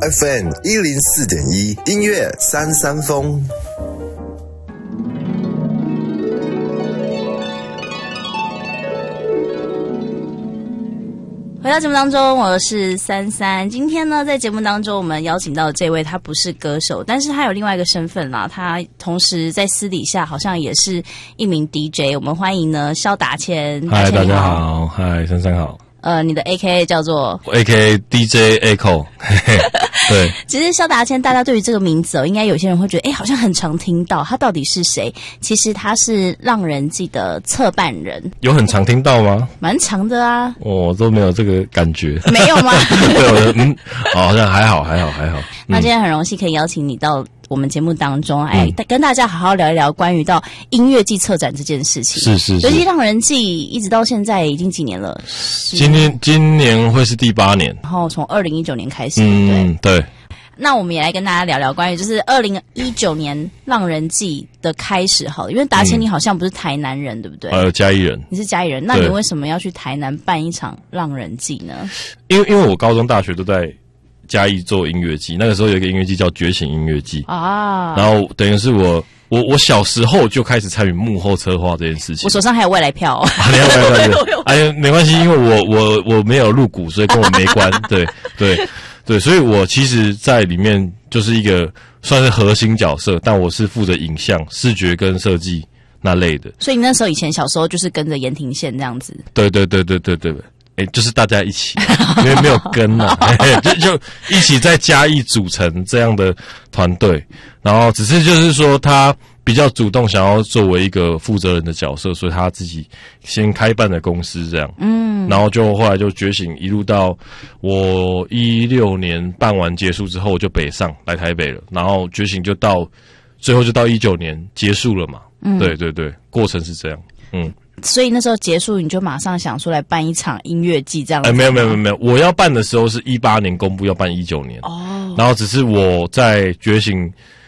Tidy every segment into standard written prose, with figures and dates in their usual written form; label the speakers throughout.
Speaker 1: FM 104.1音乐三三风。
Speaker 2: 回到节目当中，我是33。今天呢，在节目当中，我们邀请到的这位，他不是歌手，但是他有另外一个身份啦。他同时在私底下好像也是一名 DJ。我们欢迎呢萧达谦。
Speaker 3: 嗨，大家好。嗨，33好。
Speaker 2: 你的 AKA 叫做
Speaker 3: AKA DJ Echo 对，
Speaker 2: 其实萧达谦大家对于这个名字应该有些人会觉得好像很常听到，他到底是谁？其实他是浪人记的策办人。
Speaker 3: 有很常听到吗？蛮
Speaker 2: 常的啊。
Speaker 3: 我都没有这个感觉。
Speaker 2: 没有吗？
Speaker 3: 对，好像还好。
Speaker 2: 那今天很荣幸可以邀请你到我们节目当中，跟大家好好聊一聊关于到音乐季策展这件事情。是。尤其浪人季一直到现在已经几年了？
Speaker 3: 今年会是第8年，
Speaker 2: 然后从2019年开始。
Speaker 3: 对。
Speaker 2: 那我们也来跟大家聊聊关于就是2019年浪人季的开始好了，因为达谦你好像不是台南人，对不对？
Speaker 3: 嘉义人。
Speaker 2: 你是嘉义人，那你为什么要去台南办一场浪人季呢？
Speaker 3: 因为我高中大学都在嘉义做音乐季，那个时候有一个音乐季叫觉醒音乐季啊，然后等于是我小时候就开始参与幕后策划这件事情。
Speaker 2: 我手上还有未来票哦。
Speaker 3: 没关系，因为我没有入股，所以跟我没关。对，所以我其实在里面就是一个算是核心角色，但我是负责影像、视觉跟设计那类的。
Speaker 2: 所以你那时候以前小时候就是跟着盐亭线这样子。
Speaker 3: 对。就是大家一起，因为没有跟啊，就一起在嘉义组成这样的团队，然后只是就是说他比较主动想要作为一个负责人的角色，所以他自己先开办的公司这样，然后就后来就觉醒，一路到我16年办完结束之后，我就北上来台北了，然后觉醒就到最后就到19年结束了嘛，对，过程是这样，
Speaker 2: 所以那时候结束，你就马上想出来办一场音乐季这样子。
Speaker 3: 没有，我要办的时候是18年公布要办19年哦，然后只是我在觉醒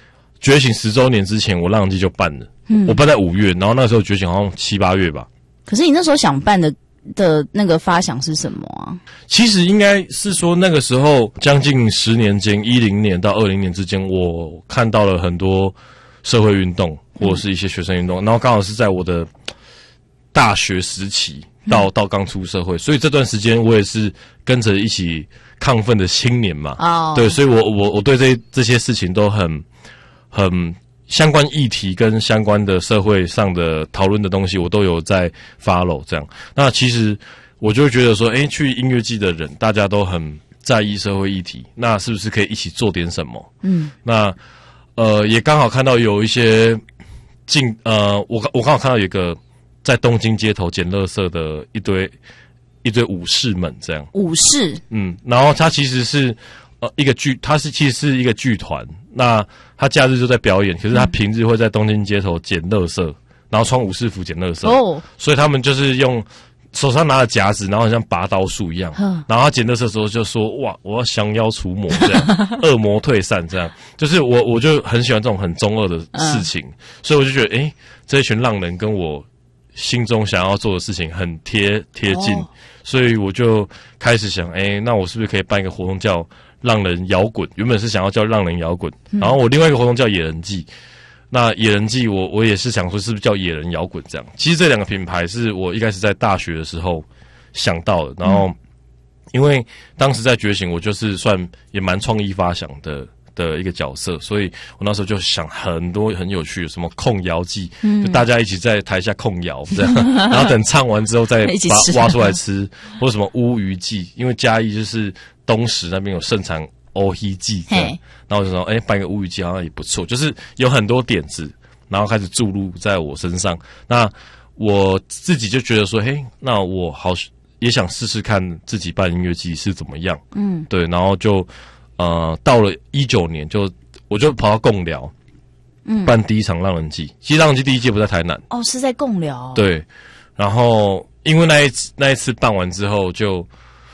Speaker 3: 10周年之前，我浪人季就办了，我办在5月，然后那时候觉醒好像7、8月吧。
Speaker 2: 可是你那时候想办的那个发想是什么啊？
Speaker 3: 其实应该是说那个时候将近10年间，10年到20年之间，我看到了很多社会运动或者是一些学生运动，然后刚好是在我的大学时期到刚出社会，所以这段时间我也是跟着一起亢奋的青年嘛。对，所以我对这些事情都很相关议题跟相关的社会上的讨论的东西，我都有在 follow 这样。那其实我就会觉得说，去音乐季的人大家都很在意社会议题，那是不是可以一起做点什么？那也刚好看到有一些我刚好看到有一个在东京街头捡垃圾的一堆武士们这样。武士？然后他其实是其实是一个剧团，那他假日就在表演，可是他平日会在东京街头捡垃圾，然后穿武士服捡垃圾。所以他们就是用手上拿着夹子，然后很像拔刀术一样。然后他捡垃圾的时候就说：“哇，我要降妖除魔，这样恶魔退散。”这样就是我就很喜欢这种很中二的事情，所以我就觉得，这一群浪人跟我心中想要做的事情很贴近，所以我就开始想，那我是不是可以办一个活动叫浪人摇滚？原本是想要叫浪人摇滚，然后我另外一个活动叫野人季。那野人季我也是想说，是不是叫野人摇滚这样？其实这两个品牌是我一开始在大学的时候想到的，然后因为当时在觉醒，我就是算也蛮创意发想的一个角色，所以我那时候就想很多很有趣的，什么控窑季，就大家一起在台下控窑这样，然后等唱完之后再把挖出来吃，或者什么乌鱼季，因为嘉义就是东石那边有盛产乌鱼季这样，然后我就说办一个乌鱼季好像也不错，就是有很多点子，然后开始注入在我身上。那我自己就觉得说，那我也想试试看自己办音乐季是怎么样，对，然后就到了19年，我就跑到贡寮，办第一场浪人季。其实浪人季第一届不在台南，
Speaker 2: 是在贡寮。
Speaker 3: 对，然后因为那一次办完之后，就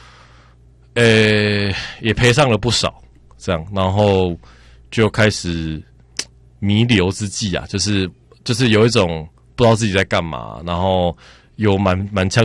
Speaker 3: 也赔上了不少，这样，然后就开始弥留之际啊，就是有一种不知道自己在干嘛，然后有蛮强